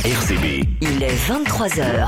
RCB. Il est 23h.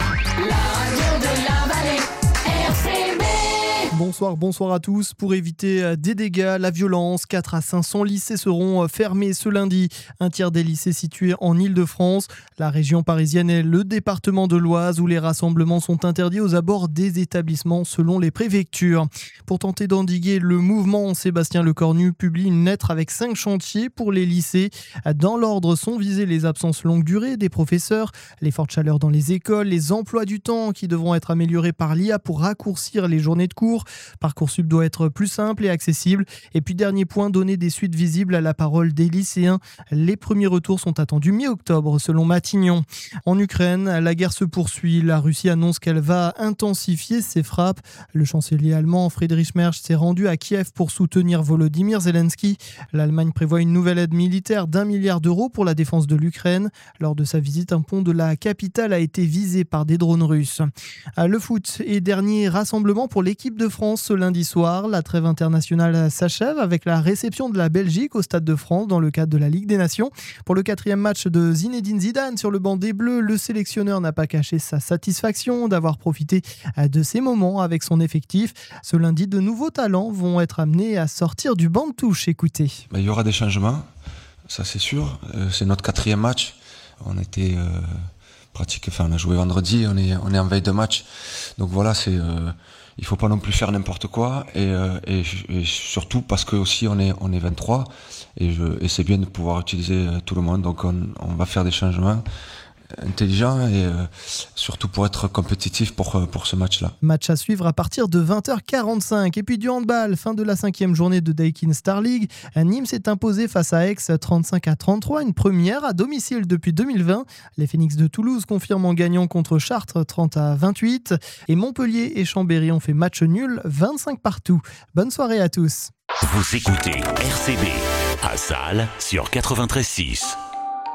Bonsoir à tous. Pour éviter des dégâts, la violence, 4 à 500 lycées seront fermés ce lundi. Un tiers des lycées situés en Île-de-France. La région parisienne et le département de l'Oise où les rassemblements sont interdits aux abords des établissements selon les préfectures. Pour tenter d'endiguer le mouvement, Sébastien Lecornu publie une lettre avec 5 chantiers pour les lycées. Dans l'ordre sont visées les absences longue durée des professeurs, les fortes chaleurs dans les écoles, les emplois du temps qui devront être améliorés par l'IA pour raccourcir les journées de cours. Parcoursup doit être plus simple et accessible. Et puis dernier point, donner des suites visibles à la parole des lycéens. Les premiers retours sont attendus mi-octobre selon Matignon. En Ukraine, la guerre se poursuit. La Russie annonce qu'elle va intensifier ses frappes. Le chancelier allemand Friedrich Merz s'est rendu à Kiev pour soutenir Volodymyr Zelensky. L'Allemagne prévoit une nouvelle aide militaire d'1 milliard d'euros pour la défense de l'Ukraine. Lors de sa visite, un pont de la capitale a été visé par des drones russes. Le foot et dernier rassemblement pour l'équipe de France ce lundi soir. La trêve internationale s'achève avec la réception de la Belgique au Stade de France dans le cadre de la Ligue des Nations. Pour le 4e match de Zinedine Zidane sur le banc des Bleus, le sélectionneur n'a pas caché sa satisfaction d'avoir profité de ces moments avec son effectif. Ce lundi, de nouveaux talents vont être amenés à sortir du banc de touche. Écoutez. Il y aura des changements, ça c'est sûr. C'est notre 4e match. On était on a joué vendredi, on est en veille de match. Donc voilà, il faut pas non plus faire n'importe quoi et surtout parce que aussi on est 23 et c'est bien de pouvoir utiliser tout le monde. Donc on va faire des changements intelligents et surtout pour être compétitif pour ce match-là. Match à suivre à partir de 20h45. Et puis du handball, fin de la 5e journée de Daikin Star League. Nîmes s'est imposé face à Aix 35-33, une première à domicile depuis 2020. Les Phoenix de Toulouse confirment en gagnant contre Chartres 30-28. Et Montpellier et Chambéry ont fait match nul 25 partout. Bonne soirée à tous. Vous écoutez RCB à Salles sur 93.6.